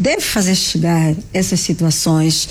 deve fazer chegar essas situações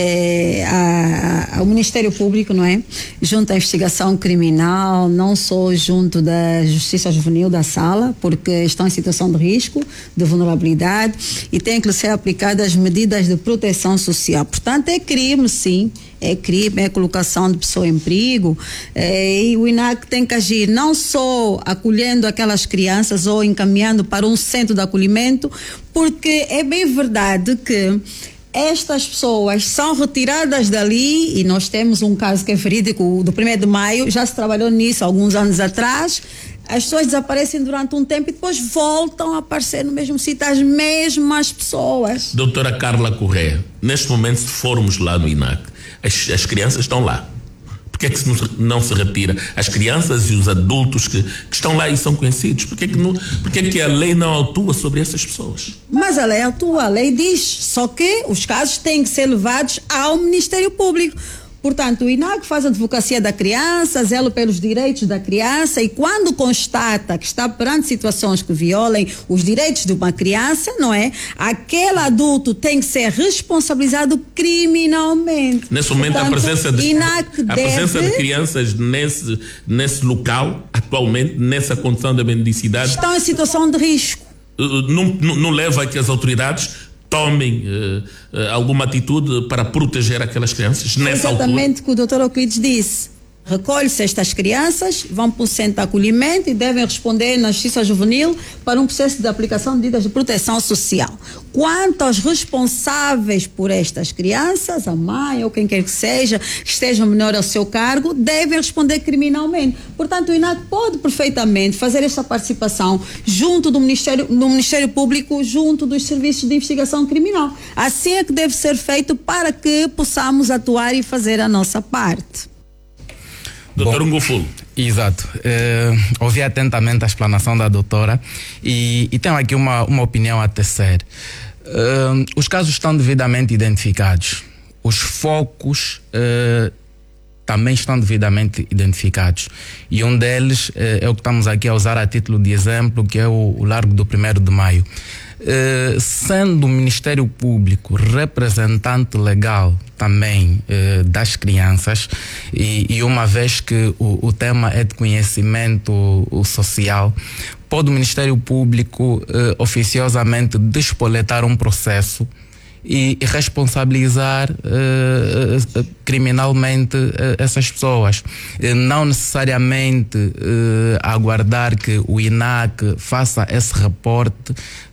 ao Ministério Público, não é? Junto à investigação criminal, não só junto da Justiça Juvenil da Sala, porque estão em situação de risco, de vulnerabilidade, e têm que ser aplicadas medidas de proteção social. Portanto, é crime, sim. É crime, é colocação de pessoa em perigo, e o INAC tem que agir não só acolhendo aquelas crianças ou encaminhando para um centro de acolhimento, porque é bem verdade que estas pessoas são retiradas dali, e nós temos um caso que é verídico do 1º de maio, já se trabalhou nisso alguns anos atrás. As pessoas desaparecem durante um tempo e depois voltam a aparecer no mesmo sítio as mesmas pessoas. Doutora Carla Correia, neste momento, se formos lá no INAC, as crianças estão lá. Por que é que não se retira as crianças e os adultos que estão lá e são conhecidos? Por que é que a lei não atua sobre essas pessoas? Mas a lei atua, a lei diz, só que os casos têm que ser levados ao Ministério Público. Portanto, o INAC faz a advocacia da criança, zela pelos direitos da criança, e quando constata que está perante situações que violem os direitos de uma criança, não é? Aquele adulto tem que ser responsabilizado criminalmente. Nesse momento, portanto, a presença de crianças nesse local, atualmente, nessa condição de mendicidade, estão em situação de risco. Não leva a que as autoridades tomem alguma atitude para proteger aquelas crianças nessa altura? Exatamente o que o Dr. Euclides disse. Recolhe-se estas crianças, vão para o centro de acolhimento e devem responder na Justiça Juvenil para um processo de aplicação de medidas de proteção social. Quanto aos responsáveis por estas crianças, a mãe ou quem quer que seja, que esteja menor ao seu cargo, devem responder criminalmente. Portanto, o INAC pode perfeitamente fazer esta participação junto do Ministério Público, junto dos serviços de investigação criminal. Assim é que deve ser feito para que possamos atuar e fazer a nossa parte. Doutor Ngofulo. Exato. Ouvi atentamente a explanação da doutora e tenho aqui uma opinião a tecer. Os casos estão devidamente identificados. Os focos também estão devidamente identificados. E um deles é o que estamos aqui a usar a título de exemplo, que é o Largo do 1º de Maio. Sendo o Ministério Público representante legal também das crianças, e uma vez que o tema é de conhecimento social, pode o Ministério Público oficiosamente despoletar um processo e responsabilizar criminalmente essas pessoas. Não necessariamente aguardar que o INAC faça esse reporte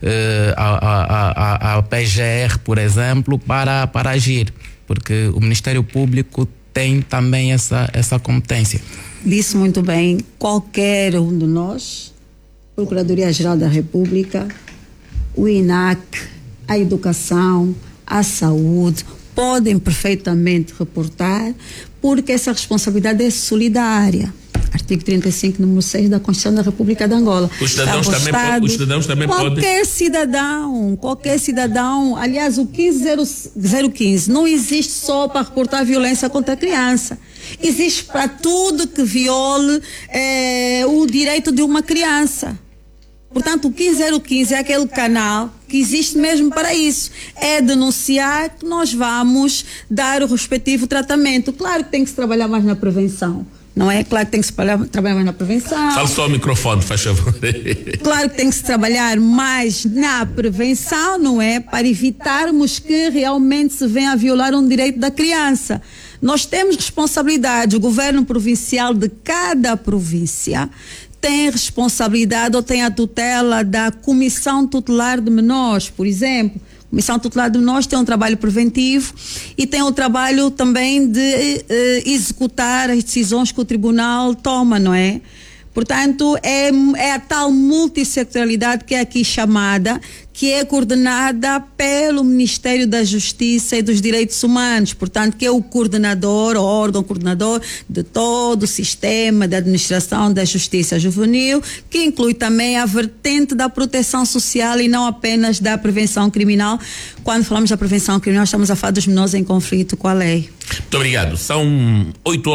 à PGR, por exemplo, para agir, porque o Ministério Público tem também essa competência. Disse muito bem, qualquer um de nós, Procuradoria-Geral da República, o INAC, a educação, a saúde, podem perfeitamente reportar, porque essa responsabilidade é solidária. Artigo 35, número 6 da Constituição da República de Angola. Os cidadãos também podem. Qualquer cidadão, aliás, o 15015 não existe só para reportar violência contra a criança. Existe para tudo que viole o direito de uma criança. Portanto, o 15015 é aquele canal que existe mesmo para isso. É denunciar que nós vamos dar o respectivo tratamento. Claro que tem que se trabalhar mais na prevenção. Não é? Claro que tem que se trabalhar mais na prevenção. Fala só o microfone, faz favor. Claro que tem que se trabalhar mais na prevenção, não é? Para evitarmos que realmente se venha a violar um direito da criança. Nós temos responsabilidade, o governo provincial de cada província tem responsabilidade ou tem a tutela da Comissão Tutelar de Menores, por exemplo. A Comissão Tutelar de Menores tem um trabalho preventivo e tem o trabalho também de executar as decisões que o tribunal toma, não é? Portanto, é a tal multissetorialidade que é aqui chamada, que é coordenada pelo Ministério da Justiça e dos Direitos Humanos, portanto, que é o coordenador, o órgão coordenador de todo o sistema de administração da justiça juvenil, que inclui também a vertente da proteção social e não apenas da prevenção criminal. Quando falamos da prevenção criminal, estamos a falar dos menores em conflito com a lei. Muito obrigado. São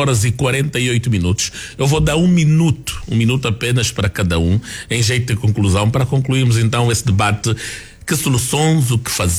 8h48. Eu vou dar um minuto apenas para cada um, em jeito de conclusão, para concluirmos então esse debate. Que soluções, o que fazer?